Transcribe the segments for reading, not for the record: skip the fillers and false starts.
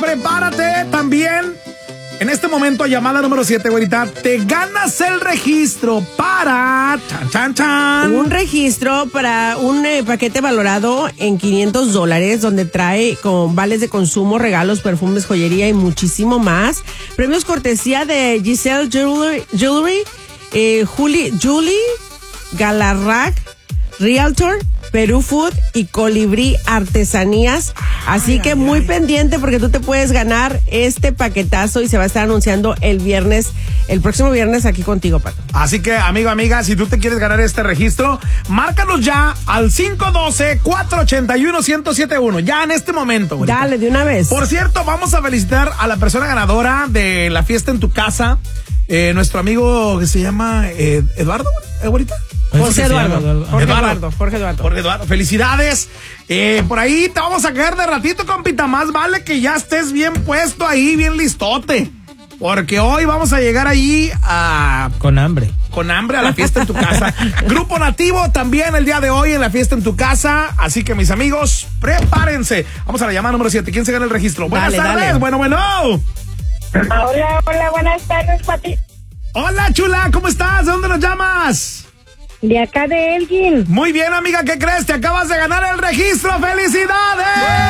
prepárate también. En este momento, llamada número 7, güerita, te ganas el registro para... ¡Chan, chan, chan! Un registro para un paquete valorado en $500, donde trae con vales de consumo, regalos, perfumes, joyería y muchísimo más. Premios cortesía de Giselle Jewelry, Julie Galarrac, Realtor, Perú Food y Colibrí Artesanías. Así que muy pendiente porque tú te puedes ganar este paquetazo y se va a estar anunciando el próximo viernes aquí contigo, Pato. Así que, amigo, amiga, si tú te quieres ganar este registro, márcanos ya al 512-481-1071. Ya en este momento, güey. Dale, de una vez. Por cierto, vamos a felicitar a la persona ganadora de la fiesta en tu casa. Nuestro amigo que se llama Eduardo, güerita. Jorge Eduardo. Felicidades. Por ahí te vamos a caer de ratito, compita. Más vale que ya estés bien puesto ahí, bien listote. Porque hoy vamos a llegar ahí con hambre a la fiesta en tu casa. Grupo Nativo también el día de hoy en la fiesta en tu casa. Así que, mis amigos, prepárense. Vamos a la llamada número 7. ¿Quién se gana el registro? Buenas tardes. Dale. Bueno. Hola, buenas tardes, Pati. Hola, chula, ¿cómo estás? ¿De dónde nos llamas? De acá de Elgin. Muy bien, amiga, ¿qué crees? Te acabas de ganar el registro. ¡Felicidades!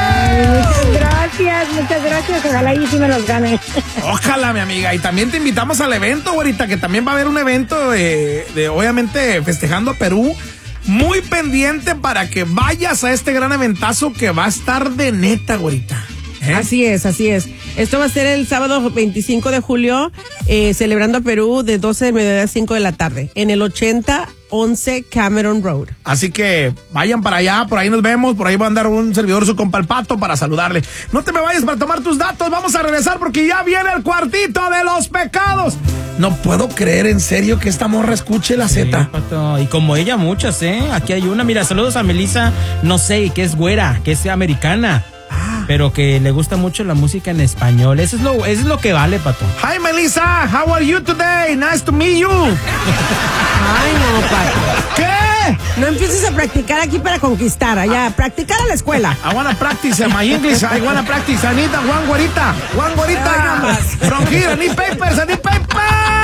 Muchas gracias. Ojalá y sí me los gane. Ojalá, mi amiga. Y también te invitamos al evento, güerita, que también va a haber un evento de obviamente, festejando a Perú. Muy pendiente para que vayas a este gran eventazo que va a estar de neta, güerita. Así es. Esto va a ser el sábado 25 de julio, celebrando a Perú de 12 de mediodía a 5 de la tarde, en el 8011 Cameron Road. Así que vayan para allá, por ahí nos vemos, por ahí va a andar un servidor, su compa el Pato, para saludarle. No te me vayas para tomar tus datos, vamos a regresar porque ya viene el cuartito de los pecados. No puedo creer en serio que esta morra escuche la Z. Pato. Y como ella, muchas, Aquí hay una, mira, saludos a Melissa, no sé, que es güera, que es americana. Pero que le gusta mucho la música en español. Eso es lo que vale, Pato. Hi, Melissa. How are you today? Nice to meet you. Ay, no, Pato. ¿Qué? No empieces a practicar aquí para conquistar. Allá, practicar a la escuela. I wanna practice my English. I wanna practice. I need one güerita. From here, I need papers.